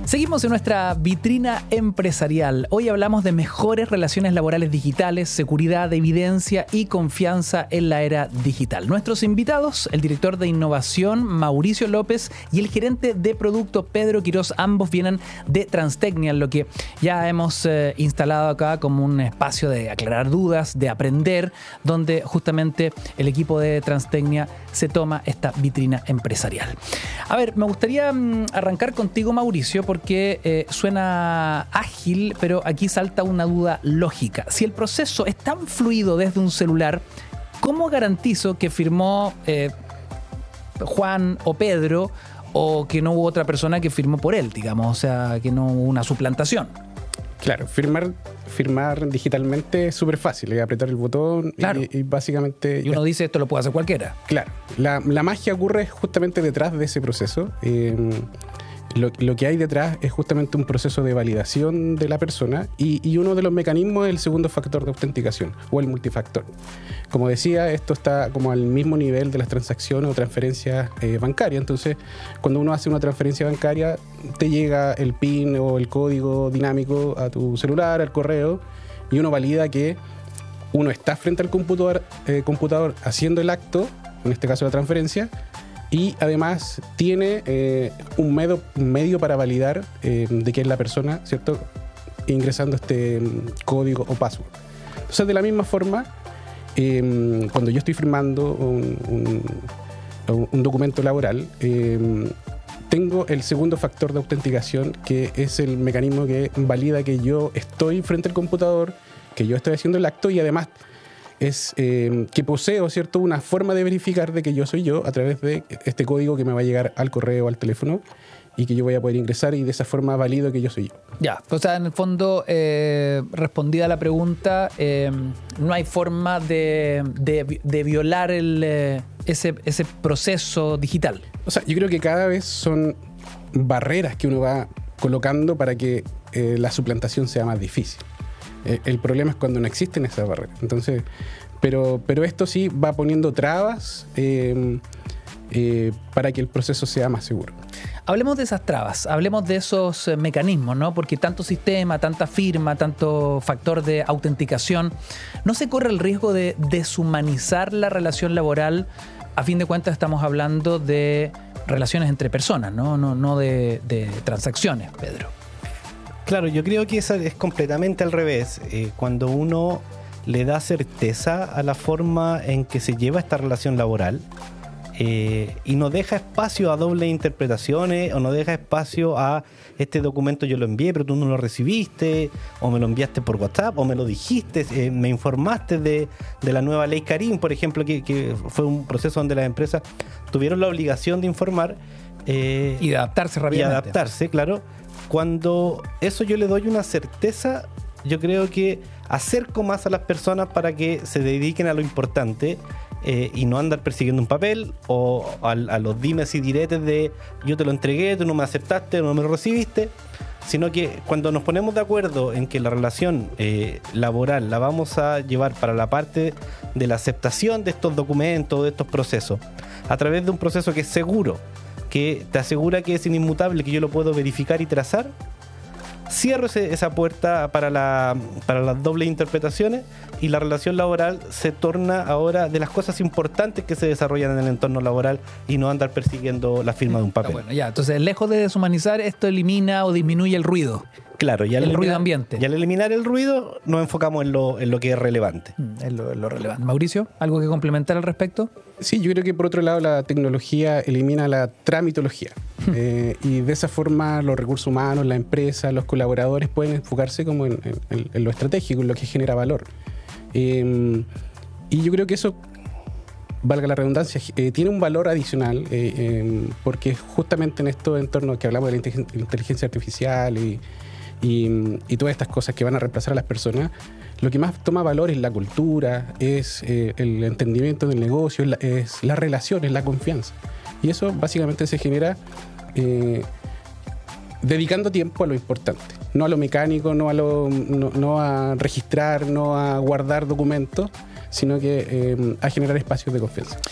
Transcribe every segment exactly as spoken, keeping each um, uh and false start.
Seguimos en nuestra vitrina empresarial. Hoy hablamos de mejores relaciones laborales digitales, seguridad, evidencia y confianza en la era digital. Nuestros invitados, el director de innovación, Mauricio López, y el gerente de producto, Pedro Quirós, ambos vienen de Transtecnial, lo que ya hemos eh, instalado acá como un espacio de aclarar dudas, de aprender, donde justamente el equipo de Transtecnial se toma esta vitrina empresarial. A ver, me gustaría mm, arrancar contigo, Mauricio, porque eh, suena ágil, pero aquí salta una duda lógica. Si el proceso es tan fluido desde un celular, ¿cómo garantizo que firmó eh, Juan o Pedro o que no hubo otra persona que firmó por él, digamos? O sea, que no hubo una suplantación. Claro, firmar, firmar digitalmente es súper fácil, es apretar el botón claro. y, y básicamente... Y uno dice, esto lo puede hacer cualquiera. Claro, la, la magia ocurre justamente detrás de ese proceso. Eh, lo, lo que hay detrás es justamente un proceso de validación de la persona y, y uno de los mecanismos es el segundo factor de autenticación o el multifactor. Como decía, esto está como al mismo nivel de las transacciones o transferencias eh, bancarias. Entonces, cuando uno hace una transferencia bancaria, te llega el PIN o el código dinámico a tu celular, al correo, y uno valida que uno está frente al computador, eh, computador haciendo el acto, en este caso la transferencia, y además tiene eh, un, medio, un medio para validar eh, de que es la persona, ¿cierto?, ingresando este um, código o password. Entonces, de la misma forma, eh, cuando yo estoy firmando un, un, un documento laboral, eh, tengo el segundo factor de autenticación, que es el mecanismo que valida que yo estoy frente al computador, que yo estoy haciendo el acto, y además es eh, que poseo, ¿cierto?, una forma de verificar de que yo soy yo a través de este código que me va a llegar al correo, al teléfono, y que yo voy a poder ingresar, y de esa forma valido que yo soy yo. Ya, o sea, en el fondo, eh, respondida la pregunta, eh, no hay forma de, de, de violar el, eh, ese, ese proceso digital. O sea, yo creo que cada vez son barreras que uno va colocando para que eh, la suplantación sea más difícil. Eh, el problema es cuando no existen esas barreras. Entonces, pero, pero esto sí va poniendo trabas eh, eh, para que el proceso sea más seguro. Hablemos de esas trabas, hablemos de esos eh, mecanismos, ¿no? Porque tanto sistema, tanta firma, tanto factor de autenticación, ¿no se corre el riesgo de deshumanizar la relación laboral? A fin de cuentas estamos hablando de relaciones entre personas, no, no, no de, de transacciones, Pedro. Claro, yo creo que eso es completamente al revés. Eh, cuando uno le da certeza a la forma en que se lleva esta relación laboral, Eh, y no deja espacio a dobles interpretaciones, o no deja espacio a este documento yo lo envié pero tú no lo recibiste, o me lo enviaste por WhatsApp, o me lo dijiste, eh, me informaste de, de la nueva ley Karim, por ejemplo, que, que fue un proceso donde las empresas tuvieron la obligación de informar eh, y de adaptarse rápidamente. Y adaptarse, claro. Cuando eso yo le doy una certeza, yo creo que acerco más a las personas para que se dediquen a lo importante. Eh, y no andar persiguiendo un papel o a, a los dimes y diretes de yo te lo entregué, tú no me aceptaste, no me lo recibiste, sino que cuando nos ponemos de acuerdo en que la relación eh, laboral la vamos a llevar para la parte de la aceptación de estos documentos, de estos procesos, a través de un proceso que es seguro, que te asegura que es inmutable, que yo lo puedo verificar y trazar, cierro ese, esa puerta para, la, para las dobles interpretaciones, y la relación laboral se torna ahora de las cosas importantes que se desarrollan en el entorno laboral, y no andar persiguiendo la firma de un papel. Ah, bueno, ya, entonces, lejos de deshumanizar, esto elimina o disminuye el ruido. Claro, y al el eliminar, ruido ambiente. Y al eliminar el ruido, nos enfocamos en lo, en lo que es relevante. Mm, en lo, en lo relevante. Mauricio, ¿algo que complementar al respecto? Sí, yo creo que por otro lado la tecnología elimina la tramitología. eh, y de esa forma los recursos humanos, la empresa, los colaboradores pueden enfocarse como en, en, en lo estratégico, en lo que genera valor. Eh, y yo creo que eso, valga la redundancia, eh, tiene un valor adicional eh, eh, porque justamente en estos entornos que hablamos de la inteligencia artificial y Y, y todas estas cosas que van a reemplazar a las personas, lo que más toma valor es la cultura, es eh, el entendimiento del negocio, es la, es la relación, es la confianza. Y eso básicamente se genera eh, dedicando tiempo a lo importante, no a lo mecánico, no a, lo, no, no a registrar, no a guardar documentos, sino que eh, a generar espacios de confianza.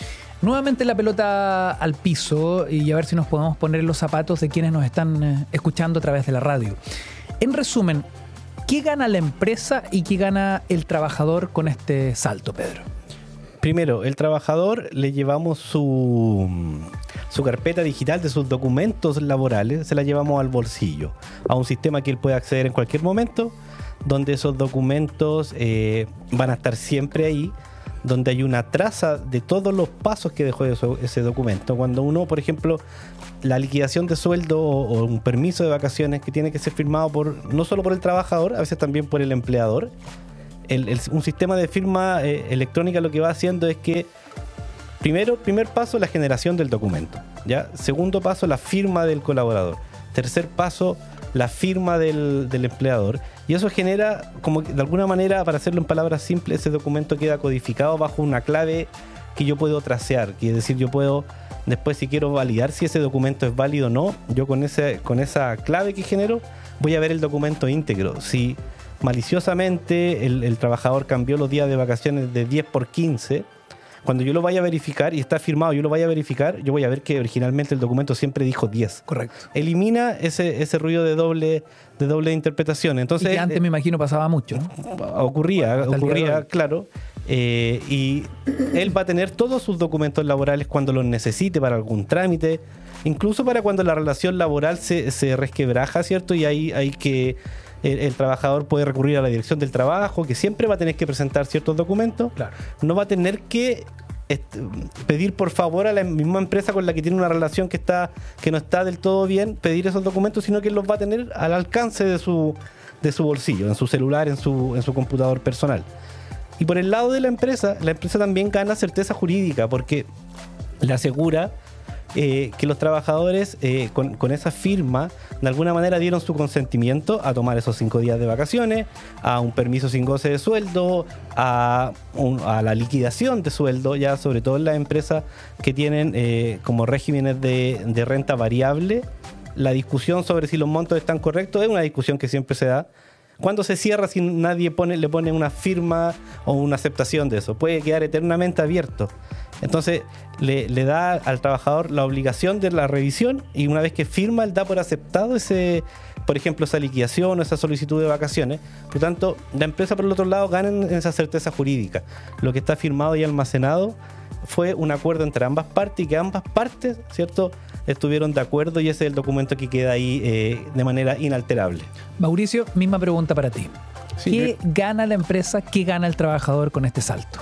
Nuevamente la pelota al piso y a ver si nos podemos poner en los zapatos de quienes nos están eh, escuchando a través de la radio. En resumen, ¿qué gana la empresa y qué gana el trabajador con este salto, Pedro? Primero, el trabajador le llevamos su, su carpeta digital de sus documentos laborales, se la llevamos al bolsillo, a un sistema que él puede acceder en cualquier momento, donde esos documentos eh, van a estar siempre ahí, donde hay una traza de todos los pasos que dejó eso, ese documento. Cuando uno, por ejemplo, la liquidación de sueldo o, o un permiso de vacaciones que tiene que ser firmado por no solo por el trabajador, a veces también por el empleador, el, el, un sistema de firma eh, electrónica lo que va haciendo es que primero, primer paso, la generación del documento, ¿ya? Segundo paso, la firma del colaborador. Tercer paso, la firma del, del empleador. Y eso genera, como que, de alguna manera, para hacerlo en palabras simples, ese documento queda codificado bajo una clave que yo puedo tracear. Que es decir, yo puedo, después si quiero validar si ese documento es válido o no, yo con, ese, con esa clave que genero voy a ver el documento íntegro. Si maliciosamente el, el trabajador cambió los días de vacaciones de diez por quince, cuando yo lo vaya a verificar y está firmado, yo lo vaya a verificar, yo voy a ver que originalmente el documento siempre dijo diez. Correcto. Elimina ese, ese ruido de doble, de doble interpretación. Entonces, y que antes eh, me imagino pasaba mucho, ¿no? Ocurría, Hasta ocurría, claro. Eh, y él va a tener todos sus documentos laborales cuando los necesite para algún trámite, incluso para cuando la relación laboral se, se resquebraja, ¿cierto? Y hay, hay que... El, el trabajador puede recurrir a la dirección del trabajo, que siempre va a tener que presentar ciertos documentos. Claro. No va a tener que este, pedir por favor a la misma empresa con la que tiene una relación que está que no está del todo bien, pedir esos documentos, sino que él los va a tener al alcance de su, de su bolsillo, en su celular, en su, en su computador personal. Y por el lado de la empresa, la empresa también gana certeza jurídica, porque le asegura Eh, que los trabajadores eh, con, con esa firma de alguna manera dieron su consentimiento a tomar esos cinco días de vacaciones, a un permiso sin goce de sueldo, a, un, a la liquidación de sueldo, ya sobre todo en las empresas que tienen eh, como regímenes de, de renta variable. La discusión sobre si los montos están correctos es una discusión que siempre se da. ¿Cuándo se cierra si nadie pone, le pone una firma o una aceptación de eso? Puede quedar eternamente abierto. Entonces le, le da al trabajador la obligación de la revisión y una vez que firma, él da por aceptado ese, por ejemplo, esa liquidación o esa solicitud de vacaciones. Por lo tanto, la empresa por el otro lado gana en esa certeza jurídica. Lo que está firmado y almacenado fue un acuerdo entre ambas partes y que ambas partes, ¿cierto?, estuvieron de acuerdo y ese es el documento que queda ahí eh, de manera inalterable. Mauricio, misma pregunta para ti. Sí, ¿Qué yo, gana la empresa, qué gana el trabajador con este salto?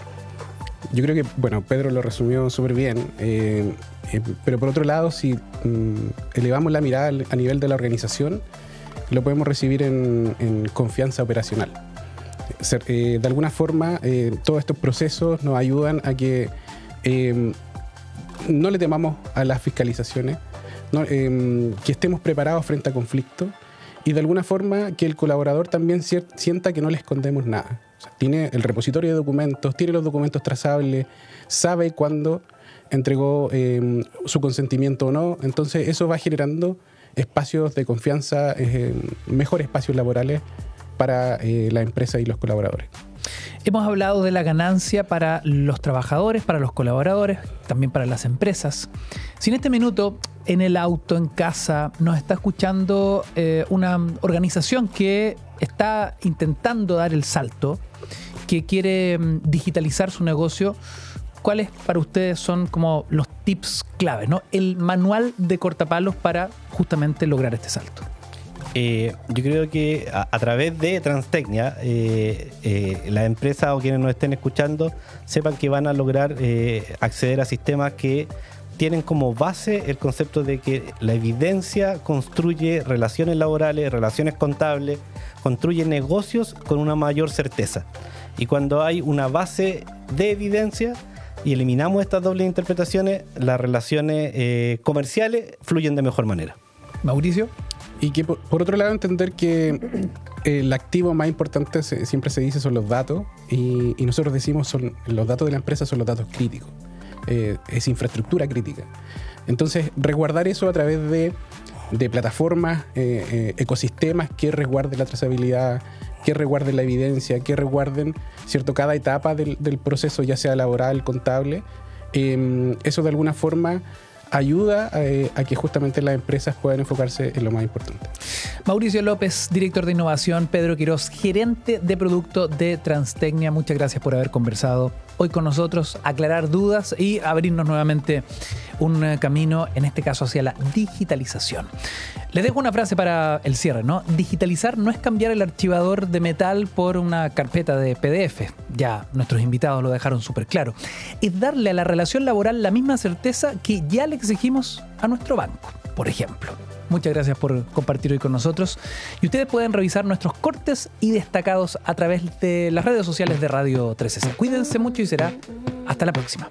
Yo creo que, bueno, Pedro lo resumió súper bien, eh, eh, pero por otro lado, si mm, elevamos la mirada a nivel de la organización, lo podemos recibir en, en confianza operacional. Ser, eh, de alguna forma, eh, todos estos procesos nos ayudan a que eh, no le temamos a las fiscalizaciones, no, eh, que estemos preparados frente a conflictos y de alguna forma que el colaborador también cier- sienta que no le escondemos nada. O sea, tiene el repositorio de documentos, tiene los documentos trazables, sabe cuándo entregó eh, su consentimiento o no. Entonces eso va generando espacios de confianza, eh, mejores espacios laborales para eh, la empresa y los colaboradores. Hemos hablado de la ganancia para los trabajadores, para los colaboradores, también para las empresas. Si en este minuto, en el auto, en casa, nos está escuchando eh, una organización que está intentando dar el salto, que quiere mm, digitalizar su negocio, ¿cuáles para ustedes son como los tips claves, ¿no? El manual de cortapalos para justamente lograr este salto. Eh, yo creo que a, a través de Transtecnia, eh, eh, las empresas o quienes nos estén escuchando sepan que van a lograr eh, acceder a sistemas que tienen como base el concepto de que la evidencia construye relaciones laborales, relaciones contables, construye negocios con una mayor certeza. Y cuando hay una base de evidencia y eliminamos estas dobles interpretaciones, las relaciones eh, comerciales fluyen de mejor manera. Mauricio. Y que por, por otro lado entender que el activo más importante se, siempre se dice son los datos y, y nosotros decimos son los datos de la empresa son los datos críticos, eh, es infraestructura crítica. Entonces resguardar eso a través de, de plataformas, eh, eh, ecosistemas que resguarden la trazabilidad, que resguarden la evidencia, que resguarden, ¿cierto?, cada etapa del, del proceso, ya sea laboral, contable, eh, eso de alguna forma ayuda eh, a que justamente las empresas puedan enfocarse en lo más importante. Mauricio López, director de innovación, Pedro Quirós, gerente de producto de Transtecnia, muchas gracias por haber conversado hoy con nosotros, aclarar dudas y abrirnos nuevamente un eh, camino, en este caso hacia la digitalización. Les dejo una frase para el cierre, ¿no? Digitalizar no es cambiar el archivador de metal por una carpeta de P D F, ya nuestros invitados lo dejaron súper claro. Es darle a la relación laboral la misma certeza que ya le exigimos a nuestro banco, por ejemplo. Muchas gracias por compartir hoy con nosotros. Y ustedes pueden revisar nuestros cortes y destacados a través de las redes sociales de Radio trescientos sesenta. Cuídense mucho y será hasta la próxima.